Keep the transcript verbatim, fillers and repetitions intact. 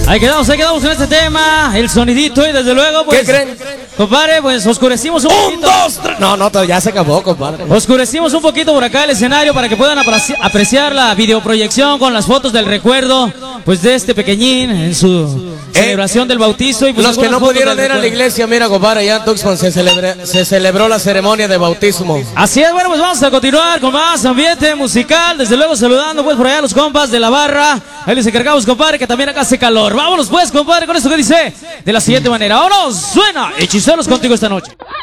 Ahí quedamos, ahí quedamos con este tema, el sonidito y desde luego pues... ¿Qué creen? Compadre, pues oscurecimos un, Un, poquito. dos, tres. No, no, ya se acabó, compadre. Oscurecimos un poquito por acá el escenario para que puedan apreci apreciar la videoproyección con las fotos del recuerdo, pues de este pequeñín en su eh, celebración del bautizo. Y pues los que no pudieron ir a la iglesia, mira, compadre, allá en Tuxpan se, celebre, se celebró la ceremonia de bautismo. Así es, bueno, pues vamos a continuar con más ambiente musical, desde luego saludando pues por allá a los compas de la barra. Ahí les encargamos, compadre, que también acá hace calor. Vámonos pues, compadre, con esto que dice de la siguiente manera. ¡Vámonos! Suena Hechiceros contigo esta noche.